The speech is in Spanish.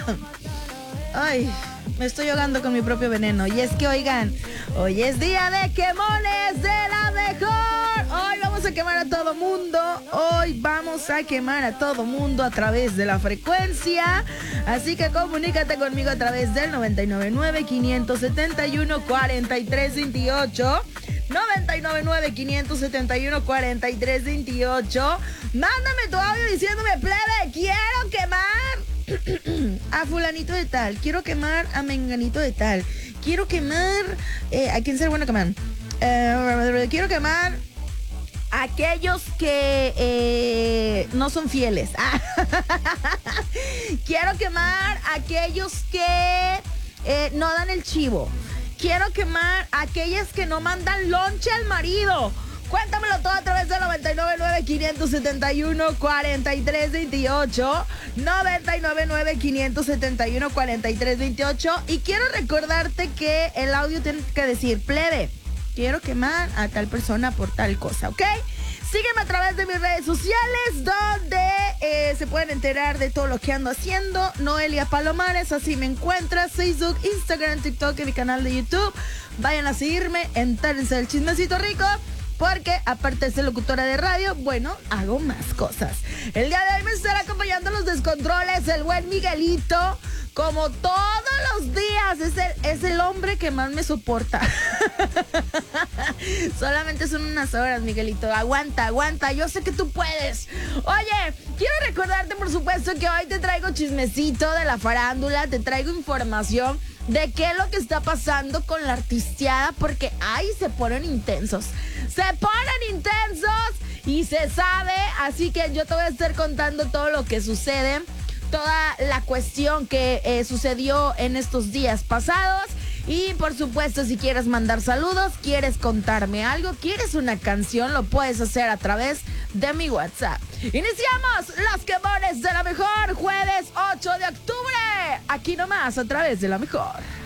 Ay, me estoy ahogando con mi propio veneno. Y es que, oigan, hoy es día de quemones de la mejor. Hoy vamos a quemar a todo mundo. Hoy vamos a quemar a todo mundo a través de la frecuencia. Así que comunícate conmigo a través del 999-571-4328. 999-571-4328. Mándame tu audio diciéndome, plebe, quiero quemar a fulanito de tal, quiero quemar a menganito de tal, quiero quemar, ¿a quién será bueno quemar? Quiero quemar a aquellos que no son fieles. Quiero quemar a aquellos que no dan el chivo. Quiero quemar a aquellas que no mandan lonche al marido. Cuéntamelo todo a través del 999-571-4328. 999-571-4328. Y quiero recordarte que el audio tiene que decir, plebe, quiero quemar a tal persona por tal cosa, ¿ok? Sígueme a través de mis redes sociales, donde se pueden enterar de todo lo que ando haciendo. Noelia Palomares, así me encuentras. Facebook, Instagram, TikTok y mi canal de YouTube. Vayan a seguirme, entérense del chismecito rico, porque aparte de ser locutora de radio, bueno, hago más cosas. El día de hoy me estará acompañando los descontroles el buen Miguelito. Como todos los días, es el hombre que más me soporta. Solamente son unas horas, Miguelito. Aguanta, yo sé que tú puedes. Oye, quiero recordarte, por supuesto, que hoy te traigo chismecito de la farándula. Te traigo información de qué es lo que está pasando con la artisteada, porque ahí se ponen intensos. Se ponen intensos y se sabe. Así que yo te voy a estar contando todo lo que sucede, toda la cuestión que sucedió en estos días pasados. Y por supuesto, si quieres mandar saludos, quieres contarme algo, quieres una canción, lo puedes hacer a través de mi WhatsApp. Iniciamos los quemones de la mejor, jueves 8 de octubre, aquí nomás a través de la mejor.